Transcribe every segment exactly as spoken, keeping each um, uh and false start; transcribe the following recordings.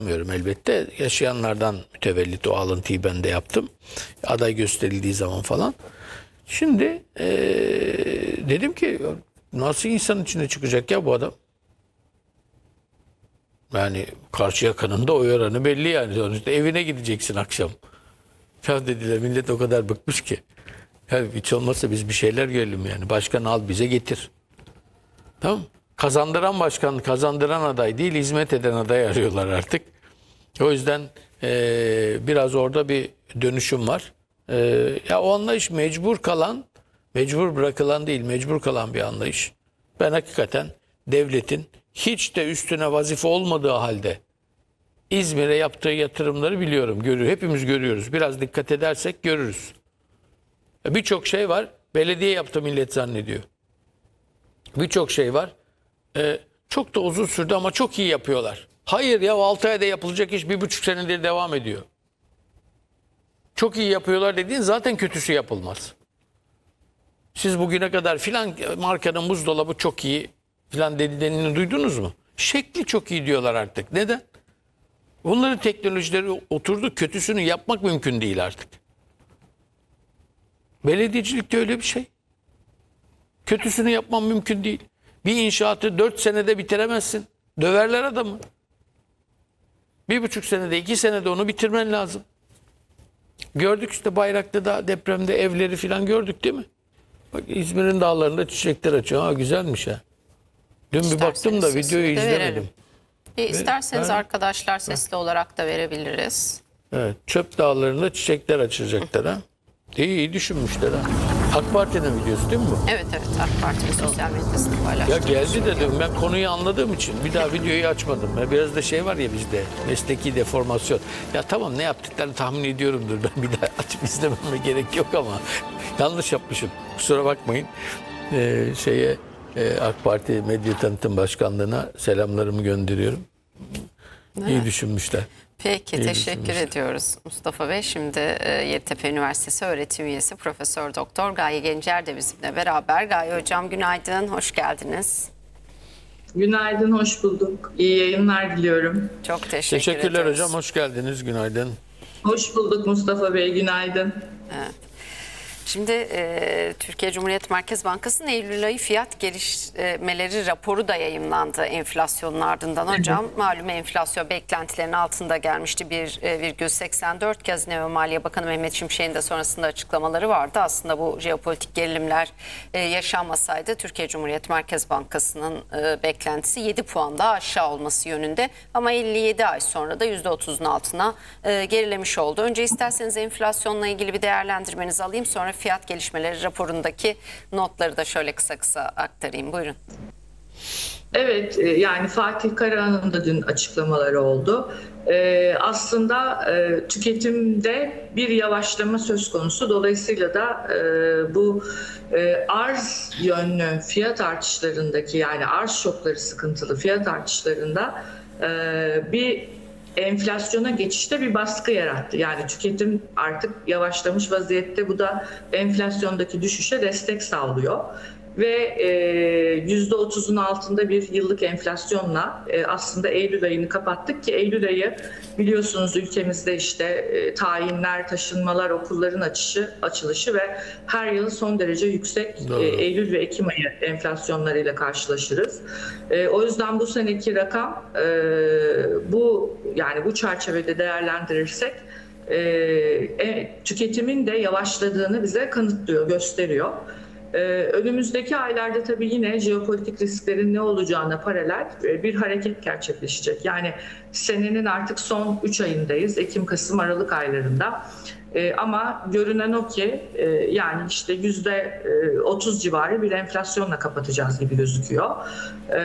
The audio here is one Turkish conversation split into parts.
yapmıyorum elbette. Yaşayanlardan mütevellit o alıntıyı ben de yaptım. Aday gösterildiği zaman falan. Şimdi ee, dedim ki nasıl insan içine çıkacak ya bu adam? Yani Karşıyaka'nın da oy oranı belli yani. Sonuçta evine gideceksin akşam. Ya dediler millet o kadar bıkmış ki. Ya hiç olmazsa biz bir şeyler görelim yani. Başkan al bize getir. Tamam. Kazandıran başkan, kazandıran aday değil, hizmet eden aday arıyorlar artık. O yüzden e, biraz orada bir dönüşüm var. E, ya o anlayış mecbur kalan, mecbur bırakılan değil, mecbur kalan bir anlayış. Ben hakikaten devletin hiç de üstüne vazife olmadığı halde İzmir'e yaptığı yatırımları biliyorum, görüyor. Hepimiz görüyoruz. Biraz dikkat edersek görürüz. Birçok şey var. Belediye yaptı millet zannediyor. Birçok şey var. Ee, çok da uzun sürdü ama çok iyi yapıyorlar. Hayır ya altı ayda yapılacak iş bir buçuk senedir devam ediyor. Çok iyi yapıyorlar dediğin zaten kötüsü yapılmaz. Siz bugüne kadar filan markanın buzdolabı çok iyi filan dediğini duydunuz mu? Şekli çok iyi diyorlar artık. Neden? Onların teknolojileri oturdu. Kötüsünü yapmak mümkün değil artık. Belediyecilikte öyle bir şey. Kötüsünü yapman mümkün değil. Bir inşaatı dört senede bitiremezsin. Döverler adamı. Bir buçuk senede, iki senede onu bitirmen lazım. Gördük işte Bayraklı'da depremde evleri falan gördük değil mi? Bak İzmir'in dağlarında çiçekler açıyor. Ha güzelmiş ha. Dün İsterseniz bir baktım da videoyu izlemedim. verelim. E, isterseniz ben- arkadaşlar sesli olarak da verebiliriz. Evet, çöp dağlarında çiçekler açacaklar ha. İyi, iyi düşünmüşler ha. AK Parti'nin videosu değil mi bu? Evet evet AK Parti'nin sosyal medyasını paylaştı. Ya geldi dedim ben konuyu anladığım için bir daha videoyu açmadım. Ya biraz da şey var ya bizde mesleki deformasyon. Ya tamam ne yaptıklarını tahmin ediyorumdur ben bir daha açıp izlememe gerek yok ama yanlış yapmışım. Kusura bakmayın. Ee, şeye e, AK Parti Medya Tanıtım Başkanlığı'na selamlarımı gönderiyorum. İyi düşünmüşler. Peki İyi teşekkür düşünmüşler. ediyoruz Mustafa Bey. Şimdi e, Yeditepe Üniversitesi öğretim üyesi Profesör Doktor Gaye Gencer de bizimle beraber. Gaye Hocam günaydın, hoş geldiniz. Günaydın, hoş bulduk. İyi yayınlar diliyorum. Çok teşekkür Teşekkürler ediyoruz. hocam. Hoş geldiniz. Günaydın. Hoş bulduk Mustafa Bey, günaydın. Evet. Şimdi e, Türkiye Cumhuriyet Merkez Bankası'nın Eylül ayı fiyat gelişmeleri raporu da yayımlandı enflasyonun ardından hocam. Malum enflasyon beklentilerin altında gelmişti bir virgül seksen dört. Hazine ve Maliye Bakanı Mehmet Şimşek'in de sonrasında açıklamaları vardı. Aslında bu jeopolitik gerilimler e, yaşanmasaydı Türkiye Cumhuriyet Merkez Bankası'nın e, beklentisi yedi puan daha aşağı olması yönünde. Ama elli yedi ay sonra da yüzde otuzun altına e, gerilemiş oldu. Önce isterseniz enflasyonla ilgili bir değerlendirmenizi alayım, sonra fiyat gelişmeleri raporundaki notları da şöyle kısa kısa aktarayım. Buyurun. Evet, yani Fatih Karahan'ın da dün açıklamaları oldu. Ee, aslında e, tüketimde bir yavaşlama söz konusu. Dolayısıyla da e, bu e, arz yönlü fiyat artışlarındaki, yani arz şokları sıkıntılı fiyat artışlarında e, bir enflasyona geçişte bir baskı yarattı. Yani tüketim artık yavaşlamış vaziyette. Bu da enflasyondaki düşüşe destek sağlıyor. Ve yüzde otuzun altında bir yıllık enflasyonla e, aslında Eylül ayını kapattık ki Eylül ayı biliyorsunuz ülkemizde işte e, tayinler, taşınmalar, okulların açışı, açılışı ve her yıl son derece yüksek e, Eylül ve Ekim ayı enflasyonlarıyla karşılaşırız. E, o yüzden bu seneki rakam e, bu yani bu çerçevede değerlendirirsek e, e, tüketimin de yavaşladığını bize kanıtlıyor, gösteriyor. Ee, önümüzdeki aylarda tabii yine jeopolitik risklerin ne olacağına paralel bir hareket gerçekleşecek. Yani senenin artık son üç ayındayız. Ekim, Kasım, Aralık aylarında. Ee, ama görünen o ki e, yani işte yüzde otuz civarı bir enflasyonla kapatacağız gibi gözüküyor. Ee,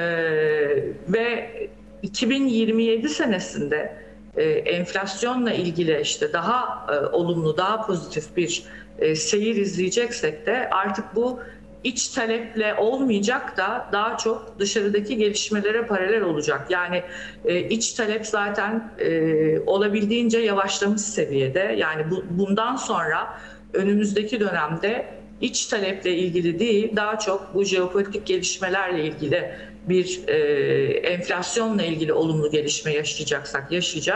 ve iki bin yirmi yedi senesinde e, enflasyonla ilgili işte daha e, olumlu, daha pozitif bir E, seyir izleyeceksek de artık bu iç taleple olmayacak da daha çok dışarıdaki gelişmelere paralel olacak. Yani e, iç talep zaten e, olabildiğince yavaşlamış seviyede. Yani bu, bundan sonra önümüzdeki dönemde iç taleple ilgili değil, daha çok bu jeopolitik gelişmelerle ilgili bir e, enflasyonla ilgili olumlu gelişme yaşayacaksak yaşayacağız.